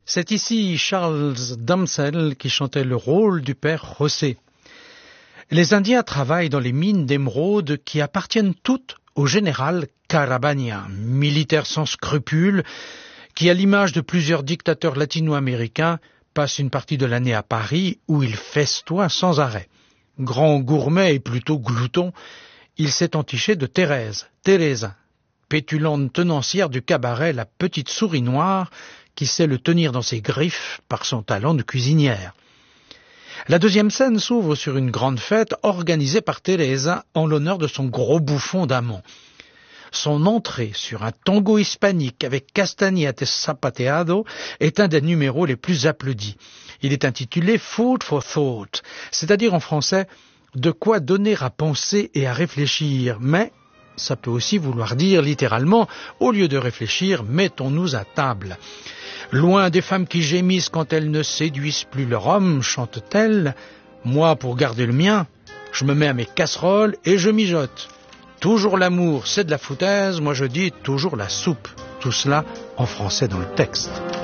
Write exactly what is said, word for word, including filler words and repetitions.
C'est ici Charles Damsel qui chantait le rôle du père José. Les Indiens travaillent dans les mines d'émeraude qui appartiennent toutes au général Carabania, militaire sans scrupules, qui, à l'image de plusieurs dictateurs latino-américains, passe une partie de l'année à Paris où il festoie sans arrêt. Grand gourmet et plutôt glouton, il s'est entiché de Thérèse, Teresa, pétulante tenancière du cabaret La Petite Souris Noire, qui sait le tenir dans ses griffes par son talent de cuisinière. La deuxième scène s'ouvre sur une grande fête organisée par Teresa en l'honneur de son gros bouffon d'amant. Son entrée sur un tango hispanique avec Castañete Zapateado est un des numéros les plus applaudis. Il est intitulé Food for Thought, c'est-à-dire en français « de quoi donner à penser et à réfléchir », mais ça peut aussi vouloir dire littéralement « au lieu de réfléchir, mettons-nous à table ». Loin des femmes qui gémissent quand elles ne séduisent plus leur homme, chante-t-elle, moi, pour garder le mien, je me mets à mes casseroles et je mijote. Toujours l'amour, c'est de la foutaise, moi je dis toujours la soupe. Tout cela en français dans le texte.